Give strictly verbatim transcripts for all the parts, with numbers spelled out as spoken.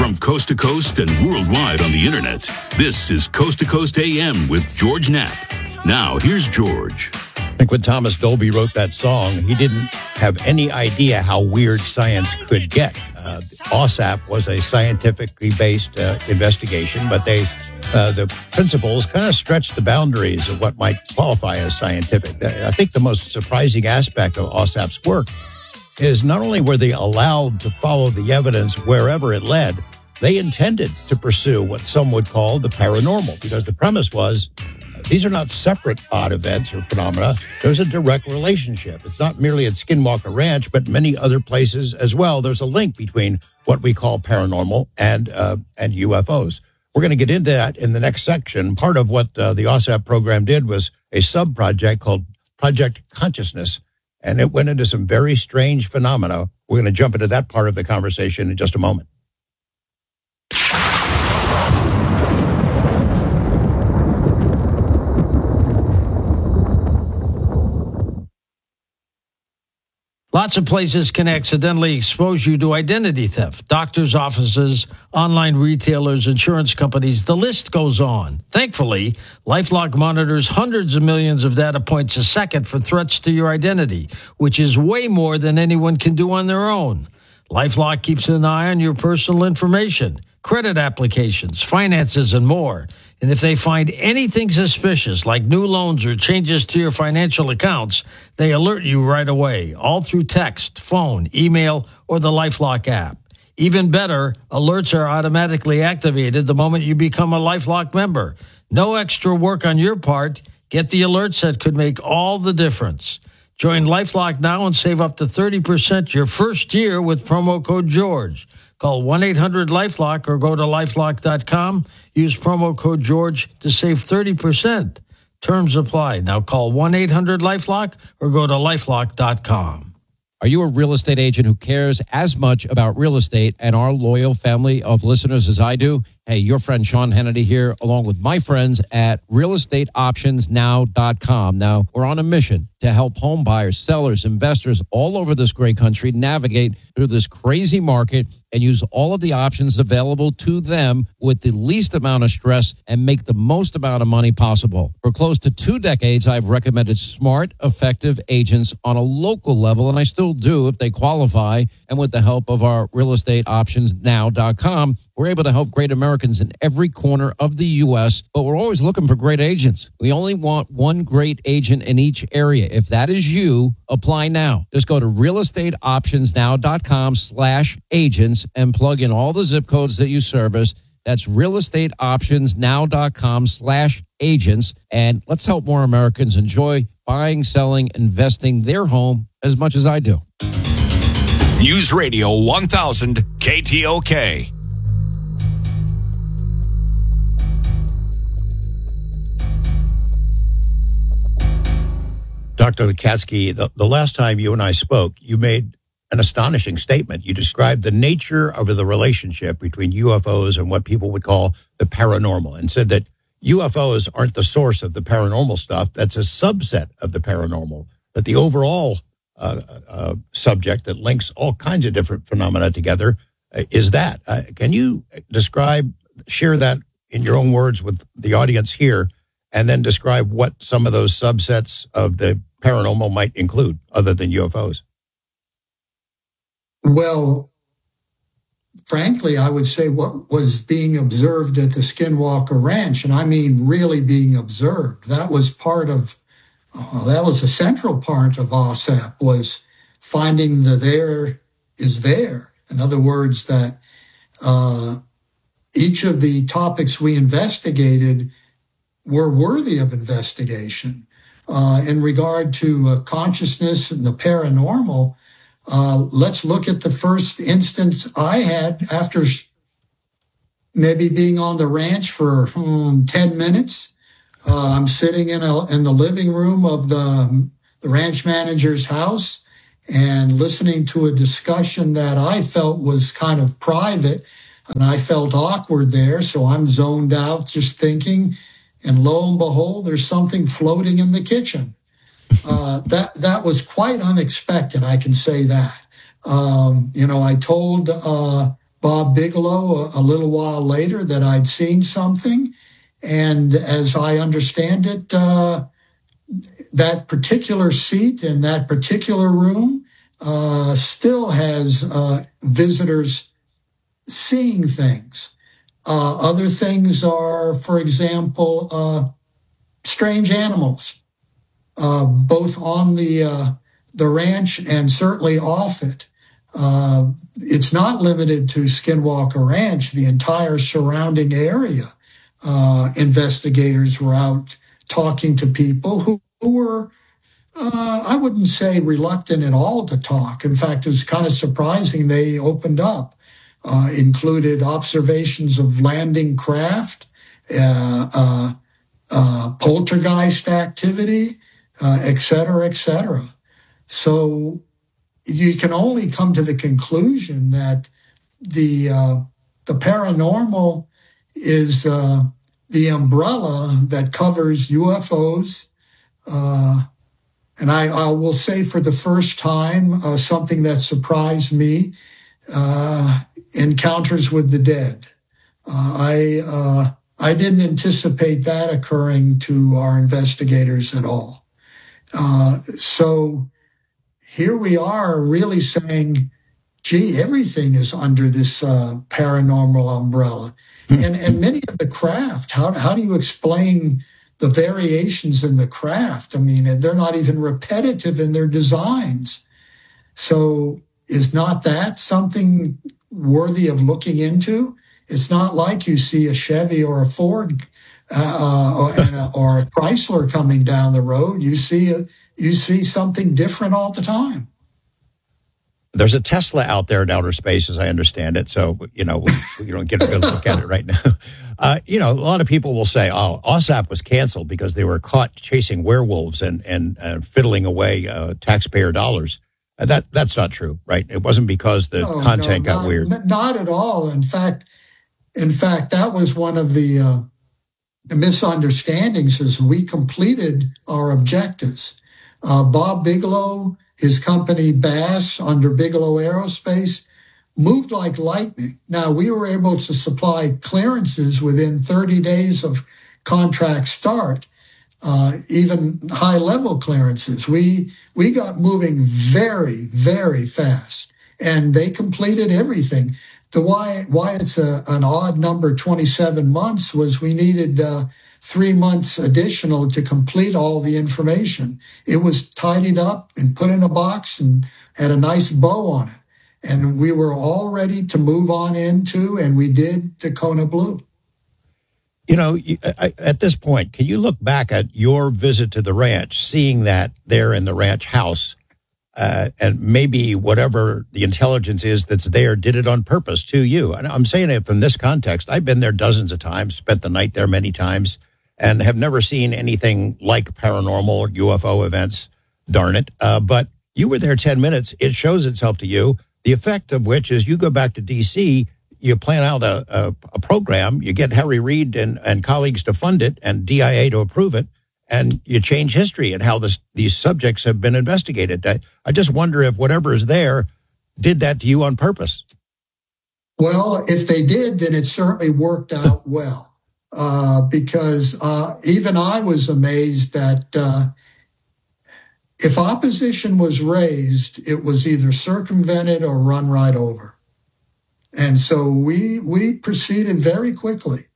From coast to coast and worldwide on the internet, this is Coast to Coast A M with George Knapp. Now, here's George. I think when Thomas Dolby wrote that song, he didn't have any idea how weird science could get. Uh, OSAP was a scientifically based uh, investigation, but they, uh, the principles kind of stretched the boundaries of what might qualify as scientific. I think the most surprising aspect of OSAP's work is not only were they allowed to follow the evidence wherever it led, they intended to pursue what some would call the paranormal, because the premise was these are not separate odd events or phenomena. There's a direct relationship. It's not merely at Skinwalker Ranch, but many other places as well. There's a link between what we call paranormal and uh, and U F Os. We're going to get into that in the next section. Part of what uh, the OSAP program did was a sub-project called Project Consciousness, and it went into some very strange phenomena. We're going to jump into that part of the conversation in just a moment. Lots of places can accidentally expose you to identity theft. Doctors' offices, online retailers, insurance companies, the list goes on. Thankfully, LifeLock monitors hundreds of millions of data points a second for threats to your identity, which is way more than anyone can do on their own. LifeLock keeps an eye on your personal information, credit applications, finances, and more. And if they find anything suspicious, like new loans or changes to your financial accounts, they alert you right away, all through text, phone, email, or the LifeLock app. Even better, alerts are automatically activated the moment you become a LifeLock member. No extra work on your part. Get the alerts that could make all the difference. Join LifeLock now and save up to thirty percent your first year with promo code George. Call one eight hundred LifeLock or go to lifelock dot com. Use promo code George to save thirty percent. Terms apply. Now call one eight hundred LifeLock or go to lifelock dot com. Are you a real estate agent who cares as much about real estate and our loyal family of listeners as I do? Hey, your friend Sean Hannity here, along with my friends at real estate options now dot com. Now, we're on a mission to help home buyers, sellers, investors all over this great country navigate through this crazy market and use all of the options available to them with the least amount of stress and make the most amount of money possible. For close to two decades, I've recommended smart, effective agents on a local level, and I still do if they qualify. And with the help of our real estate options now dot com, we're able to help great Americans in every corner of the U S, but we're always looking for great agents. We only want one great agent in each area. If that is you, apply now. Just go to real estate options now dot com slash agents and plug in all the zip codes that you service. That's real estate options now dot com slash agents. And let's help more Americans enjoy buying, selling, investing their home as much as I do. News Radio one thousand K T O K. Doctor Lukatski, the, the last time you and I spoke, you made an astonishing statement. You described the nature of the relationship between U F Os and what people would call the paranormal, and said that U F Os aren't the source of the paranormal stuff. That's a subset of the paranormal. That the overall uh, uh, subject that links all kinds of different phenomena together uh, is that. Uh, can you describe, share that in your own words with the audience here, and then describe what some of those subsets of the paranormal might include other than U F Os? Well, frankly, I would say what was being observed at the Skinwalker Ranch, and I mean really being observed, that was part of, uh, that was a central part of OSAP, was finding the there is there. In other words, that uh, each of the topics we investigated were worthy of investigation. Uh, in regard to uh, consciousness and the paranormal, uh, let's look at the first instance I had after maybe being on the ranch for hmm, ten minutes. Uh, I'm sitting in a, in the living room of the, the ranch manager's house and listening to a discussion that I felt was kind of private, and I felt awkward there, so I'm zoned out just thinking. And lo and behold, there's something floating in the kitchen. Uh, that that was quite unexpected, I can say that. Um, you know, I told uh, Bob Bigelow a, a little while later that I'd seen something. And as I understand it, uh, that particular seat in that particular room uh, still has uh, visitors seeing things. Uh, other things are, for example, uh, strange animals, uh, both on the uh, the ranch and certainly off it. Uh, it's not limited to Skinwalker Ranch. The entire surrounding area, uh, investigators were out talking to people who, who were, uh, I wouldn't say reluctant at all to talk. In fact, it was kind of surprising they opened up. Uh, included observations of landing craft, uh, uh, uh, poltergeist activity, uh, et cetera, et cetera. So you can only come to the conclusion that the uh, the paranormal is uh, the umbrella that covers U F Os. Uh, and I, I will say for the first time, uh, something that surprised me, uh, encounters with the dead. Uh, I uh, I didn't anticipate that occurring to our investigators at all. Uh, so here we are really saying, gee, everything is under this uh, paranormal umbrella. and and many of the craft, how, how do you explain the variations in the craft? I mean, they're not even repetitive in their designs. So is not that something worthy of looking into? It's not like you see a Chevy or a Ford uh, or, and a, or a Chrysler coming down the road. You see a, you see something different all the time. There's a Tesla out there in outer space, as I understand it. So, you know, we, we don't get a good look at it right now. Uh, you know, a lot of people will say, oh, OSAP was canceled because they were caught chasing werewolves and, and uh, fiddling away uh, taxpayer dollars. Uh, that That's not true, right? It wasn't because the no, content no, got not, weird. Not at all. In fact, in fact, that was one of the, uh, the misunderstandings is we completed our objectives. Uh, Bob Bigelow, his company Bass under Bigelow Aerospace, moved like lightning. Now, we were able to supply clearances within thirty days of contract start, uh, even high-level clearances. We we got moving very, very fast, and they completed everything. The why why it's a, an odd number, twenty-seven months, was we needed uh, three months additional to complete all the information. It was tidied up and put in a box and had a nice bow on it. And we were all ready to move on into, and we did, Kona Blue. You know, at this point, can you look back at your visit to the ranch, seeing that there in the ranch house, uh, and maybe whatever the intelligence is that's there did it on purpose to you? And I'm saying it from this context. I've been there dozens of times, spent the night there many times, and have never seen anything like paranormal or U F O events, darn it. Uh, but you were there ten minutes. It shows itself to you, the effect of which is you go back to D C, you plan out a, a, a program, you get Harry Reid and, and colleagues to fund it and D I A to approve it, and you change history and how this, these subjects have been investigated. I, I just wonder if whatever is there did that to you on purpose. Well, if they did, then it certainly worked out well. Uh, because uh, even I was amazed that uh, if opposition was raised, it was either circumvented or run right over. And so we we proceeded very quickly.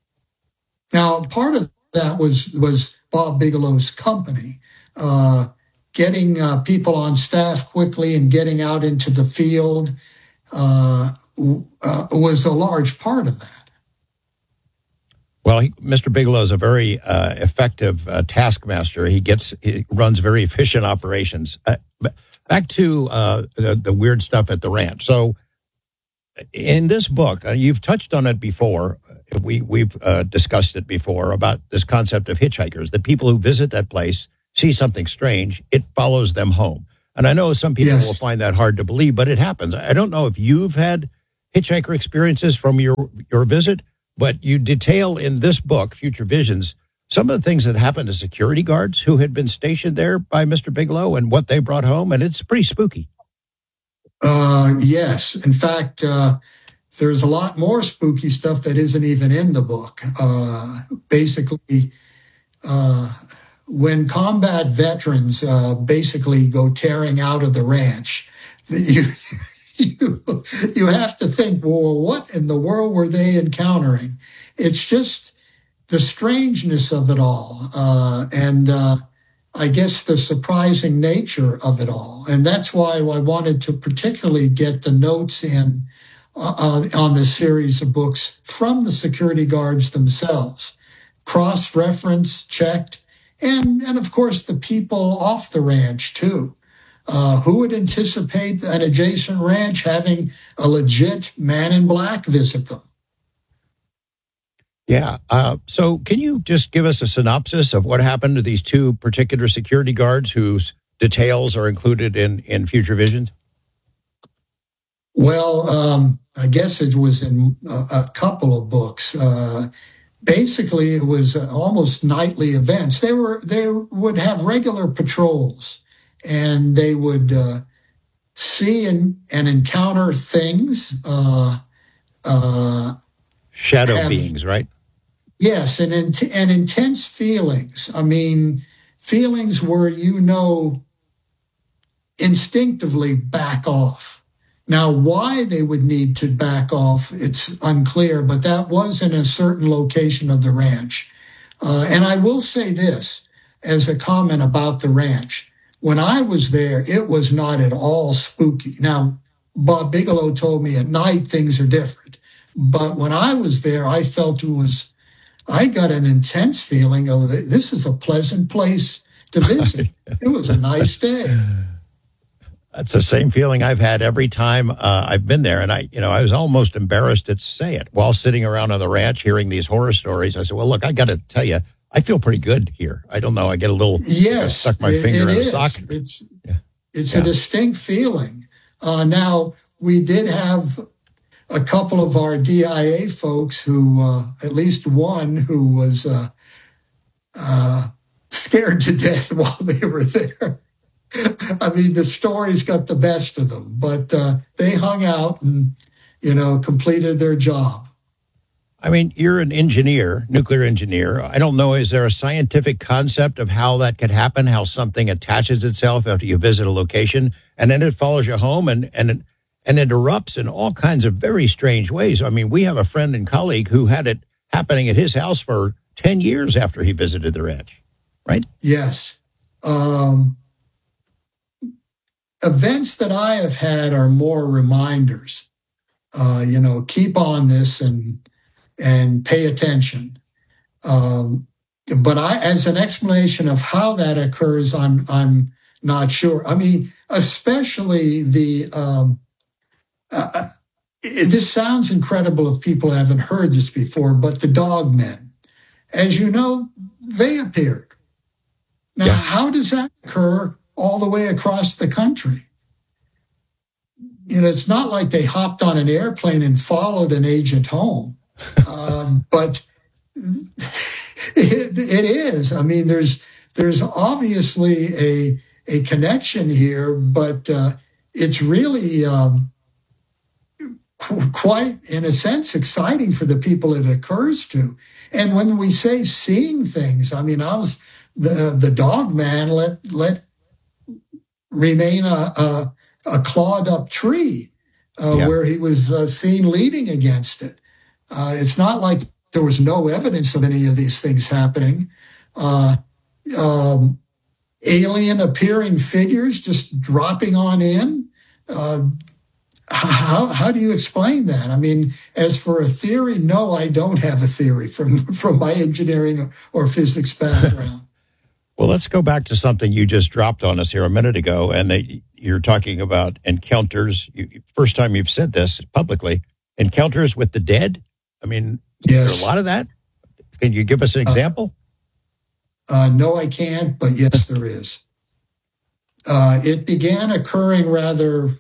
Now, part of that was, was Bob Bigelow's company, uh, getting uh, people on staff quickly and getting out into the field uh, uh, was a large part of that. Well, he, Mister Bigelow is a very uh, effective uh, taskmaster. He gets, he runs very efficient operations. Uh, back to uh, the, the weird stuff at the ranch. So, in this book, uh, you've touched on it before. We we've uh, discussed it before about this concept of hitchhikers. That people who visit that place see something strange, it follows them home. And I know some people yes. will find that hard to believe, but it happens. I don't know if you've had hitchhiker experiences from your your visit. But you detail in this book, Future Visions, some of the things that happened to security guards who had been stationed there by Mister Bigelow and what they brought home, and it's pretty spooky. Uh, yes. In fact, uh, there's a lot more spooky stuff that isn't even in the book. Uh, basically, uh, when combat veterans uh, basically go tearing out of the ranch, you, you, you have to think, well, what in the world were they encountering? It's just the strangeness of it all. Uh, and uh, I guess the surprising nature of it all. And that's why I wanted to particularly get the notes in uh, on this series of books from the security guards themselves, cross-referenced, checked, and, and of course the people off the ranch too. Uh, who would anticipate an adjacent ranch having a legit man in black visit them? Yeah. Uh, so can you just give us a synopsis of what happened to these two particular security guards whose details are included in, in Future Visions? Well, um, I guess it was in a, a couple of books. Uh, basically, it was almost nightly events. They were they would have regular patrols, and they would uh, see and, and encounter things. Uh, uh, Shadow have, beings, right? Yes, and, and intense feelings. I mean, feelings where you know instinctively back off. Now, why they would need to back off, it's unclear, but that was in a certain location of the ranch. Uh, and I will say this as a comment about the ranch. When I was there, it was not at all spooky. Now, Bob Bigelow told me at night things are different. But when I was there, I felt it was, I got an intense feeling of this is a pleasant place to visit. It was a nice day. That's the same feeling I've had every time uh, I've been there. And I, you know, I was almost embarrassed to say it while sitting around on the ranch hearing these horror stories. I said, well, look, I got to tell you, I feel pretty good here. I don't know. I get a little, yes, stuck my it, finger it in a is. socket. It's, yeah. it's yeah. a distinct feeling. Uh, now, we did have a couple of our D I A folks who, uh, at least one who was uh, uh, scared to death while they were there. I mean, the stories got the best of them, but uh, they hung out and, you know, completed their job. I mean, you're an engineer, nuclear engineer. I don't know, is there a scientific concept of how that could happen, how something attaches itself after you visit a location, and then it follows you home and, and, it, and it erupts in all kinds of very strange ways? I mean, we have a friend and colleague who had it happening at his house for ten years after he visited the ranch, right? Yes. Um, events that I have had are more reminders. Uh, you know, keep on this and and pay attention. Um, but I, as an explanation of how that occurs, I'm I'm not sure. I mean, especially the. Um, uh, it, this sounds incredible if people haven't heard this before, but the dog men, as you know, they appeared. Now, yeah. How does that occur all the way across the country? You know, it's not like they hopped on an airplane and followed an agent home. um, but it, it is. I mean, there's there's obviously a a connection here, but uh, it's really um, qu- quite, in a sense, exciting for the people it occurs to. And when we say seeing things, I mean, I was the the dog man let let remain a a, a clawed up tree uh, yeah. where he was uh, seen leaning against it. Uh, it's not like there was no evidence of any of these things happening. Uh, um, alien appearing figures just dropping on in. Uh, how how do you explain that? I mean, as for a theory, no, I don't have a theory from from my engineering or physics background. Well, let's go back to something you just dropped on us here a minute ago, and they, you're talking about encounters. You, first time you've said this publicly, encounters with the dead. I mean, yes. Is there a lot of that? Can you give us an example? Uh, uh, no, I can't, but yes, there is. Uh, it began occurring rather,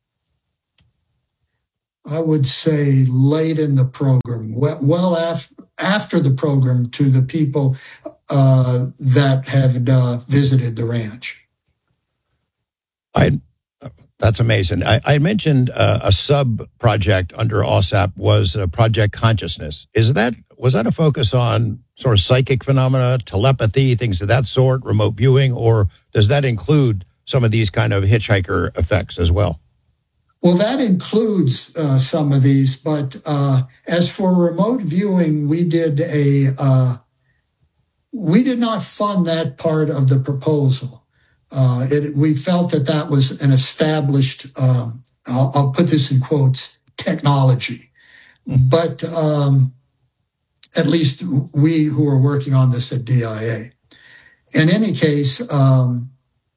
I would say, late in the program, well, well af- after the program to the people uh, that had uh, visited the ranch. I That's amazing. I, I mentioned uh, a sub project under OSAP was uh, Project Consciousness. Is that was that a focus on sort of psychic phenomena, telepathy, things of that sort, remote viewing, or does that include some of these kind of hitchhiker effects as well? Well, that includes uh, some of these, but uh, as for remote viewing, we did a uh, we did not fund that part of the proposal. Uh, it, we felt that that was an established, um, I'll, I'll put this in quotes, technology. But um, at least we who are working on this at D I A. In any case, um,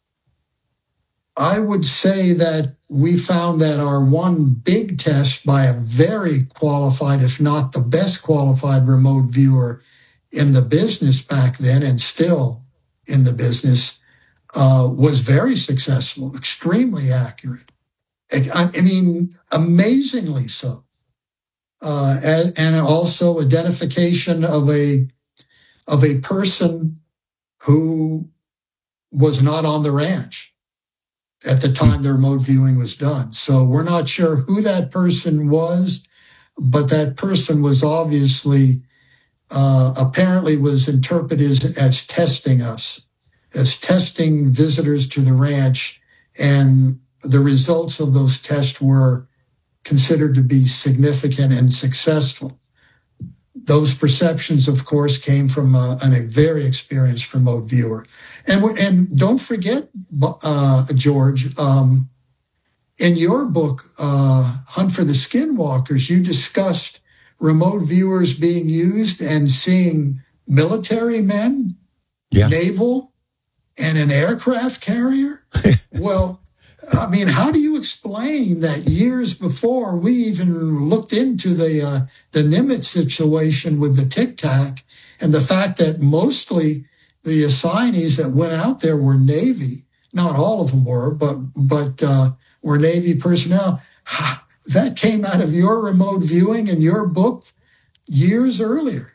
I would say that we found that our one big test by a very qualified, if not the best qualified remote viewer in the business back then and still in the business, Uh, was very successful, extremely accurate. I, I mean, amazingly so. Uh, and, and also identification of a of a person who was not on the ranch at the time the remote viewing was done. So we're not sure who that person was, but that person was obviously, uh, apparently was interpreted as testing us. As testing visitors to the ranch, and the results of those tests were considered to be significant and successful. Those perceptions, of course, came from a, a very experienced remote viewer. And, and don't forget, uh, George, um, in your book, uh, Hunt for the Skinwalkers, you discussed remote viewers being used and seeing military men, yeah. naval, and an aircraft carrier? Well, I mean, how do you explain that years before we even looked into the uh, the Nimitz situation with the Tic Tac and the fact that mostly the assignees that went out there were Navy, not all of them were, but, but uh, were Navy personnel. That came out of your remote viewing in your book years earlier.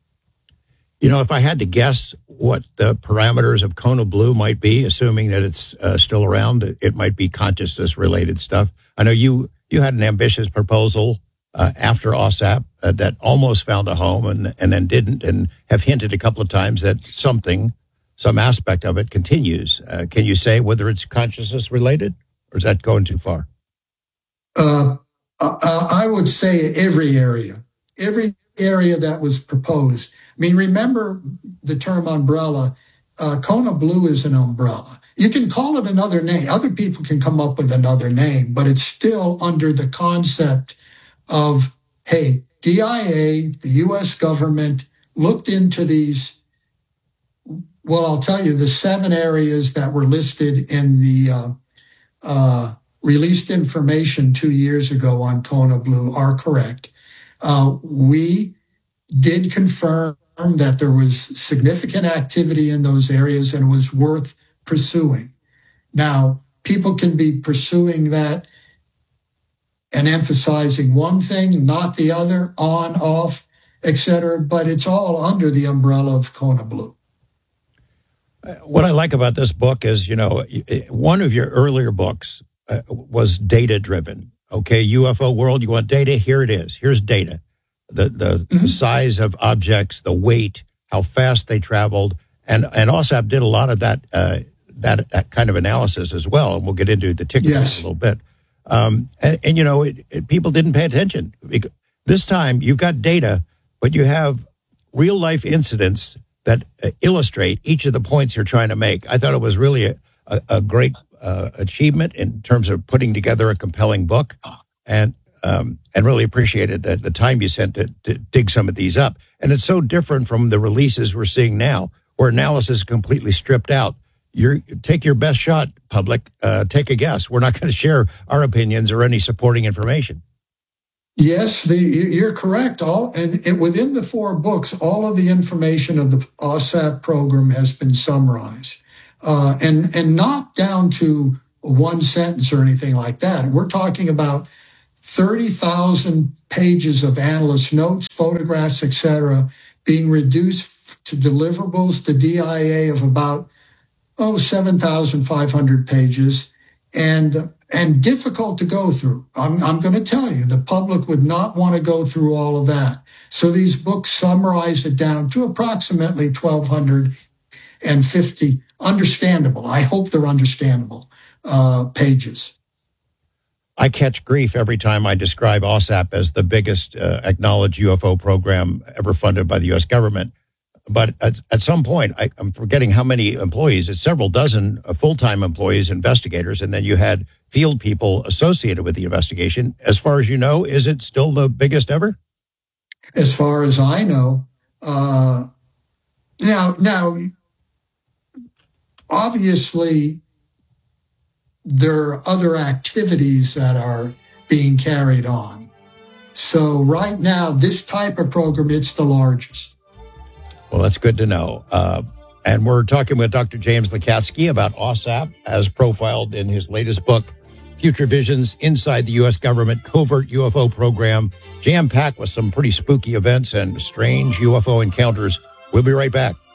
You know, if I had to guess what the parameters of Kona Blue might be, assuming that it's uh, still around, it might be consciousness-related stuff. I know you you had an ambitious proposal uh, after OSAP uh, that almost found a home and, and then didn't, and have hinted a couple of times that something, some aspect of it continues. Uh, can you say whether it's consciousness-related, or is that going too far? Uh, I would say every area, every area that was proposed. I mean, remember the term umbrella. Uh, Kona Blue is an umbrella. You can call it another name. Other people can come up with another name, but it's still under the concept of, hey, D I A, the U S government, looked into these, well, I'll tell you, the seven areas that were listed in the uh, uh, released information two years ago on Kona Blue are correct. Uh, we did confirm that there was significant activity in those areas and was worth pursuing. Now, people can be pursuing that and emphasizing one thing, not the other, on, off, et cetera, but it's all under the umbrella of Kona Blue. What I like about this book is, you know, one of your earlier books uh, was data-driven. Okay, U F O world, you want data? Here it is. Here's data. The the, mm-hmm. the size of objects, the weight, how fast they traveled, and and OSAP did a lot of that uh, that, that kind of analysis as well. And we'll get into the Tic Tac yes. a little bit. Um, and, and you know, it, it, people didn't pay attention. This time, you've got data, but you have real life incidents that uh, illustrate each of the points you're trying to make. I thought it was really a, a, a great uh, achievement in terms of putting together a compelling book, and. Um, and really appreciated the, the time you spent to, to dig some of these up. And it's so different from the releases we're seeing now, where analysis is completely stripped out. You're, take your best shot, public. Uh, take a guess. We're not going to share our opinions or any supporting information. Yes, the, you're correct. All and it, within the four books, all of the information of the OSAP program has been summarized, uh, and and not down to one sentence or anything like that. We're talking about thirty thousand pages of analyst notes, photographs, et cetera, being reduced to deliverables to D I A of about, oh, seven thousand five hundred pages. And and difficult to go through. I'm, I'm going to tell you, the public would not want to go through all of that. So these books summarize it down to approximately twelve fifty understandable. I hope they're understandable uh, pages. I catch grief every time I describe OSAP as the biggest uh, acknowledged U F O program ever funded by the U S government. But at, at some point, I, I'm forgetting how many employees. It's several dozen uh, full-time employees, investigators, and then you had field people associated with the investigation. As far as you know, is it still the biggest ever? As far as I know. Uh, now, now, obviously, there are other activities that are being carried on. So right now, this type of program, it's the largest. Well, that's good to know. Uh, and we're talking with Doctor James Lacatski about OSAP as profiled in his latest book, Future Visions Inside the U S Government Covert U F O Program, jam-packed with some pretty spooky events and strange U F O encounters. We'll be right back.